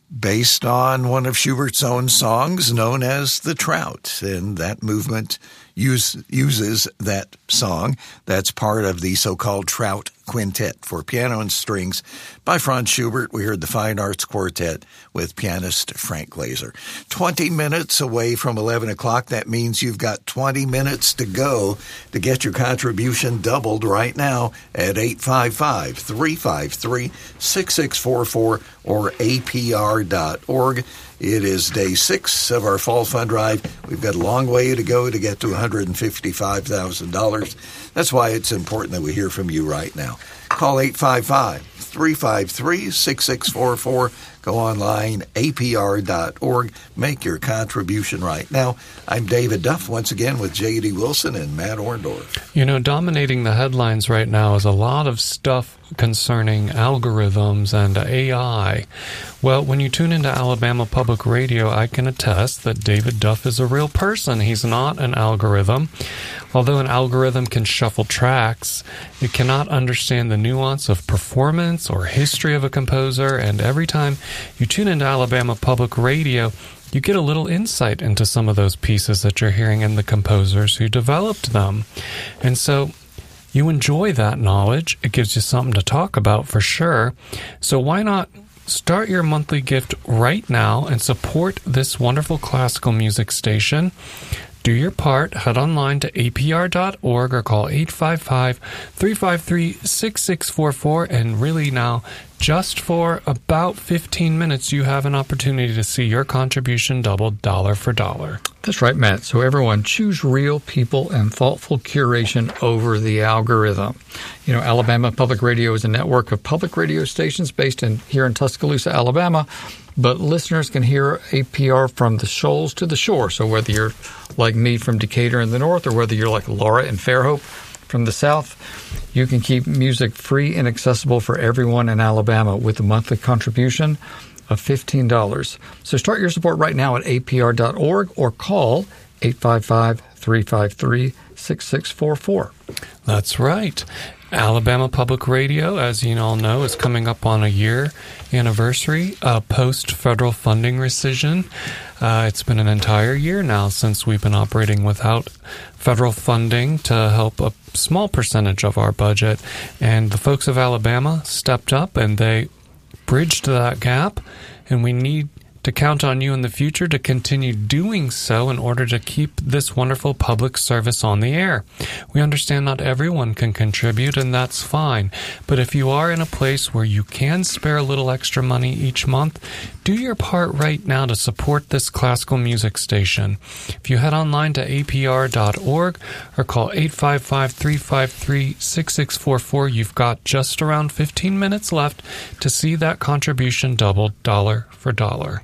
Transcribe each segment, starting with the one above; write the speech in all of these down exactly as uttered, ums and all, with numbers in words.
based on one of Schubert's own songs known as The Trout. And that movement use, uses that song. That's part of the so-called Trout Quintet for piano and strings by Franz Schubert. We heard the Fine Arts Quartet with pianist Frank Glazer. twenty minutes away from eleven o'clock. That means you've got twenty minutes to go to get your contribution doubled right now at eight five five, three five three, six six four four or A P R dot org. It is day six of our fall fund drive. We've got a long way to go to get to one hundred fifty-five thousand dollars. That's why it's important that we hear from you right now. Call eight five five, three five three, six six four four. Go online, A P R dot org. Make your contribution right now. I'm David Duff, once again with J D. Wilson and Matt Orndorff. You know, dominating the headlines right now is a lot of stuff concerning algorithms and A I. Well, when you tune into Alabama Public Radio, I can attest that David Duff is a real person. He's not an algorithm. Although an algorithm can shuffle tracks, it cannot understand the nuance of performance or history of a composer, and every time you tune into Alabama Public Radio, you get a little insight into some of those pieces that you're hearing and the composers who developed them. And so you enjoy that knowledge. It gives you something to talk about for sure. So why not start your monthly gift right now and support this wonderful classical music station? Do your part. Head online to A P R dot org or call eight five five, three five three, six six four four. And really now, just for about fifteen minutes, you have an opportunity to see your contribution doubled dollar for dollar. That's right, Matt. So everyone, choose real people and thoughtful curation over the algorithm. You know, Alabama Public Radio is a network of public radio stations based in here in Tuscaloosa, Alabama. But listeners can hear A P R from the shoals to the shore. So whether you're like me from Decatur in the north or whether you're like Laura in Fairhope from the south, you can keep music free and accessible for everyone in Alabama with a monthly contribution of fifteen dollars. So start your support right now at A P R dot org or call eight five five, three five three, six six four four. That's right. Alabama Public Radio, as you all know, is coming up on a year anniversary uh, post-federal funding rescission. Uh, it's been an entire year now since we've been operating without federal funding to help a small percentage of our budget. And the folks of Alabama stepped up and they bridged that gap, and we need to count on you in the future to continue doing so in order to keep this wonderful public service on the air. We understand not everyone can contribute, and that's fine. But if you are in a place where you can spare a little extra money each month, do your part right now to support this classical music station. If you head online to A P R dot org or call eight five five, three five three, six six four four, you've got just around fifteen minutes left to see that contribution doubled dollar for dollar.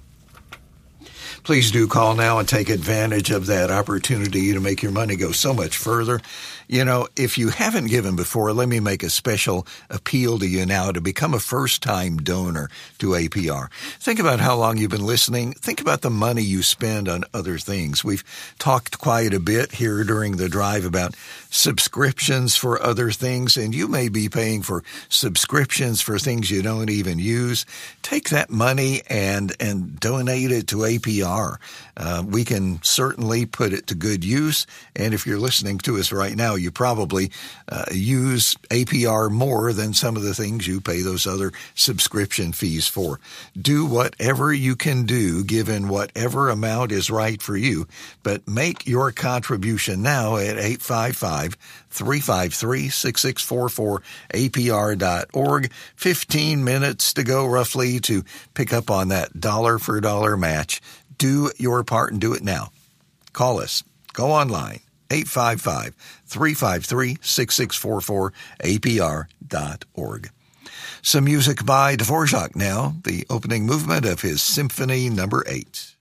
Please do call now and take advantage of that opportunity to make your money go so much further. You know, if you haven't given before, let me make a special appeal to you now to become a first-time donor to A P R. Think about how long you've been listening. Think about the money you spend on other things. We've talked quite a bit here during the drive about subscriptions for other things, and you may be paying for subscriptions for things you don't even use. Take that money and, and donate it to A P R. Uh, we can certainly put it to good use, and if you're listening to us right now, you probably uh, use A P R more than some of the things you pay those other subscription fees for. Do whatever you can do, given whatever amount is right for you, but make your contribution now at eight five five, three five three, six six four four, A P R dot org. fifteen minutes to go roughly to pick up on that dollar for dollar match. Do your part and do it now. Call us. Go online. eight five five, three five three, six six four four, A P R dot org. Some music by Dvorak now, the opening movement of his Symphony Number eight.